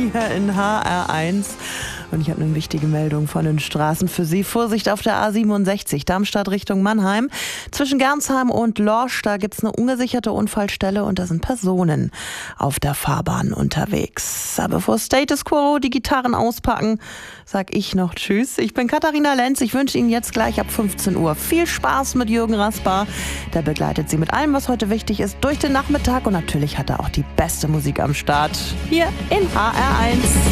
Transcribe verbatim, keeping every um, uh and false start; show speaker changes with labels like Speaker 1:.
Speaker 1: hier in H R eins. Und ich habe eine wichtige Meldung von den Straßen für Sie. Vorsicht auf der A siebenundsechzig, Darmstadt Richtung Mannheim. Zwischen Gernsheim und Lorsch, da gibt es eine ungesicherte Unfallstelle und da sind Personen auf der Fahrbahn unterwegs. Aber bevor Status Quo die Gitarren auspacken, sag ich noch Tschüss. Ich bin Katharina Lenz. Ich wünsche Ihnen jetzt gleich ab fünfzehn Uhr viel Spaß mit Jürgen Rasper. Der begleitet Sie mit allem, was heute wichtig ist, durch den Nachmittag. Und natürlich hat er auch die beste Musik am Start. Hier in H R eins.